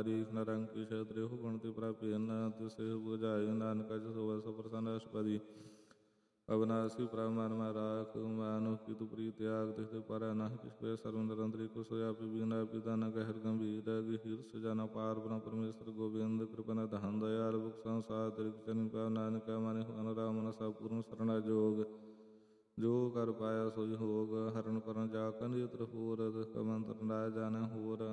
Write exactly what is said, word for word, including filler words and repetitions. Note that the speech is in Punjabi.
ਹਮਾਰੀ ਨਰੰਕੀ ਛਤਰਿ ਹੋ ਗੁਣਤੀ ਪ੍ਰਾਪੀ ਨ ਤਿਸੇ ਬੁਝਾਈ ਨਾਨਕਾ ਜਿ ਸੋਵਾ ਸੋ ਪ੍ਰਸੰਨ ਅਸ਼ਪਦੀ ਅਵਨਾਸੀ ਪ੍ਰਭ ਮਨ ਮੈ ਰਾਖ ਮਾਨੁ ਕੀ ਤੂ ਪ੍ਰੀਤ ਤਿਆਗ ਤਿਸ ਪਰ ਨਾਹਿ ਕਿਛ ਕੈ ਸਰਬ ਨਿਰੰਤਰੀ ਕੋ ਸੋਇਆਪੀ ਬਿਨਾ ਪਿਤਾ ਨ ਕਹਿਰ ਗੰਭੀਰ ਗਹੀਰ ਸਜਨ ਪਾਰ ਬ੍ਰਹਮ ਪਰਮੇਸ਼ਰ ਗੋਬਿੰਦ ਕਿਰਪਾ ਨਿਧਾਨ ਦਇਆਲ ਬੁਖ ਸੰਸਾਰ ਤਰਿਕ ਚਰਨ ਪਾ ਨਾਨਕਾ ਮਨਿ ਅਨੁਰਾਮ ਮਨ ਸਭ ਪੂਰਨ ਸਰਣਾ ਜੋਗ ਜੋ ਕਰ ਪਾਇਆ ਸੋਈ ਹੋਗ ਹਰਨ ਕਰਨ ਜਾ ਕੰਨ ਯਤਰ ਹੋਰ ਕਮੰਤਰ ਨਾ ਜਾਣੈ ਹੋਰ